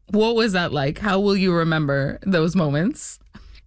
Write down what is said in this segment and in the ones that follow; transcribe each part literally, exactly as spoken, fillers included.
What was that like? How will you remember those moments?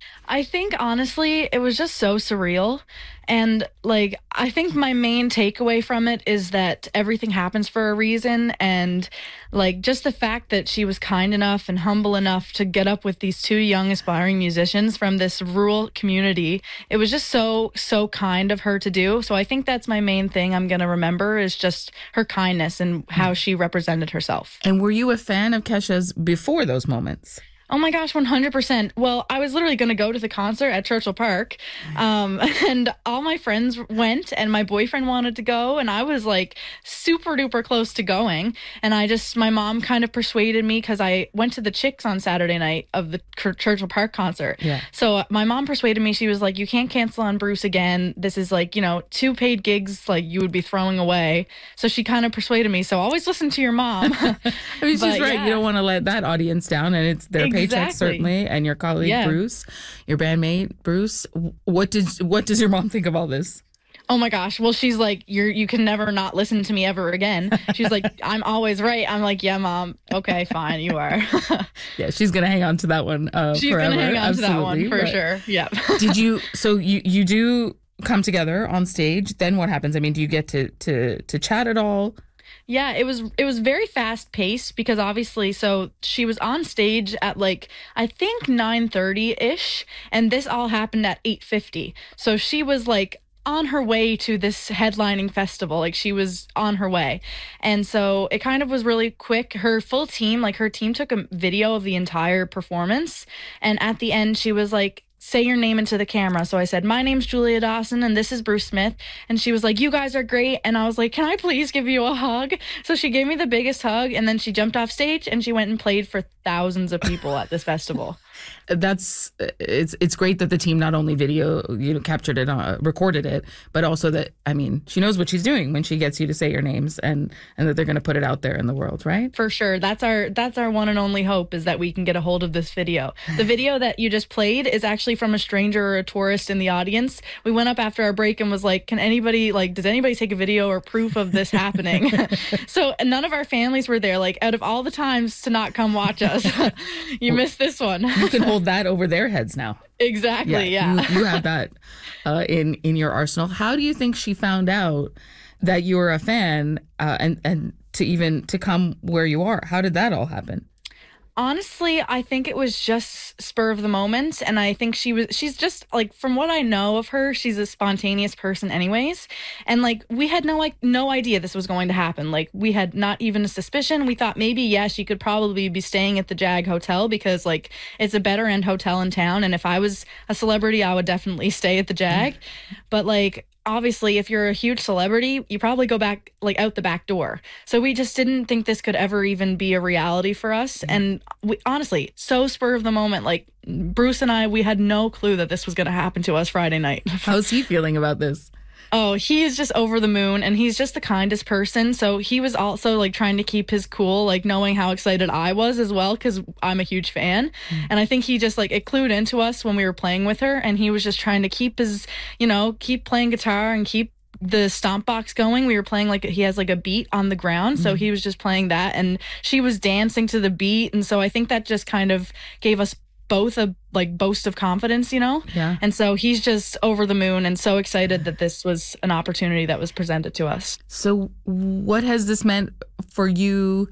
I think honestly, it was just so surreal. And like, I think my main takeaway from it is that everything happens for a reason. And like, just the fact that she was kind enough and humble enough to get up with these two young aspiring musicians from this rural community, it was just so, so kind of her to do. So I think that's my main thing I'm going to remember is just her kindness and how she represented herself. And were you a fan of Kesha's before those moments? Oh my gosh, one hundred percent. Well, I was literally going to go to the concert at Churchill Park. Um, and all my friends went, and my boyfriend wanted to go. And I was like super duper close to going. And I just, my mom kind of persuaded me because I went to the Chicks on Saturday night of the Ch- Churchill Park concert. Yeah. So uh, my mom persuaded me. She was like, you can't cancel on Bruce again. This is like, you know, two paid gigs like you would be throwing away. So she kind of persuaded me. So always listen to your mom. I mean, she's But, right. yeah. You don't want to let that audience down, and it's their paycheck Exactly. certainly, and your colleague Yeah. Bruce, your bandmate Bruce. What did what does your mom think of all this? Oh my gosh. Well, she's like, you're, you can never not listen to me ever again. She's like, I'm always right. I'm like, yeah, mom. Okay, fine. You are. Yeah, she's gonna hang on to that one uh, She's forever. going to hang on to that Absolutely. one for But sure. Yep. Did you? So you you do come together on stage. Then what happens? I mean, do you get to to to chat at all? Yeah, it was it was very fast paced because obviously so she was on stage at like I think nine thirty-ish and this all happened at eight fifty. So she was like on her way to this headlining festival. Like she was on her way. And so it kind of was really quick. Her full team, like her team took a video of the entire performance and at the end she was like say your name into the camera. So I said, my name's Julia Dawson and this is Bruce Smith. And she was like, you guys are great. And I was like, can I please give you a hug? So she gave me the biggest hug and then she jumped off stage and she went and played for thousands of people at this festival. That's it's it's great that the team not only video you know captured it, uh, recorded it, but also that I mean she knows what she's doing when she gets you to say your names and and that they're going to put it out there in the world, right? For sure. That's our that's our one and only hope is that we can get a hold of this video. The video that you just played is actually from a stranger or a tourist in the audience. We went up after our break and was like, can anybody like does anybody take a video or proof of this happening? So none of our families were there. Like out of all the times to not come watch us, you missed this one. You can hold that over their heads now. Exactly. Yeah. You, you have that uh, in in your arsenal. How do you think she found out that you were a fan uh, and and to even to come where you are? How did that all happen? Honestly, I think it was just spur of the moment. And I think she was, she's just like, from what I know of her, she's a spontaneous person anyways. And like, we had no, like, no idea this was going to happen. Like, we had not even a suspicion. We thought maybe, yeah, she could probably be staying at the Jag Hotel because like, it's a better end hotel in town. And if I was a celebrity, I would definitely stay at the Jag. But like, obviously, if you're a huge celebrity, you probably go back, like, out the back door. So we just didn't think this could ever even be a reality for us. And we, honestly, so spur of the moment, like, Bruce and I, we had no clue that this was going to happen to us Friday night. How's he feeling about this? Oh, he is just over the moon and he's just the kindest person. So he was also like trying to keep his cool, like knowing how excited I was as well, because I'm a huge fan. Mm. And I think he just like it clued into us when we were playing with her. And he was just trying to keep his, you know, keep playing guitar and keep the stomp box going. We were playing like he has like a beat on the ground. So mm. he was just playing that and she was dancing to the beat. And so I think that just kind of gave us both a like boast of confidence, you know? Yeah. And so he's just over the moon and so excited that this was an opportunity that was presented to us. So what has this meant for you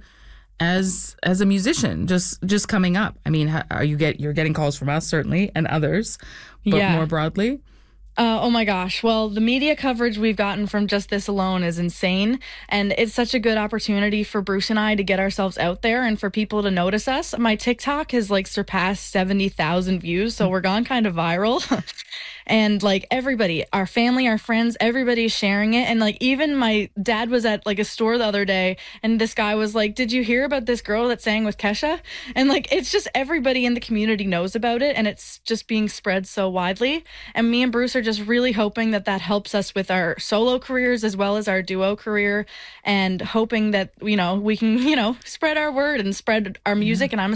as as a musician just just coming up? I mean, how, are you get you're getting calls from us certainly and others, but yeah. more broadly? Uh, oh my gosh. Well, the media coverage we've gotten from just this alone is insane. And it's such a good opportunity for Bruce and I to get ourselves out there and for people to notice us. My TikTok has like surpassed seventy thousand views. So we're gone kind of viral. And like everybody, our family, our friends, everybody's sharing it. And like even my dad was at like a store the other day and this guy was like, did you hear about this girl that sang with Kesha? And like it's just everybody in the community knows about it and it's just being spread so widely. And me and Bruce are just really hoping that that helps us with our solo careers as well as our duo career and hoping that, you know, we can, you know, spread our word and spread our music. Yeah. And I'm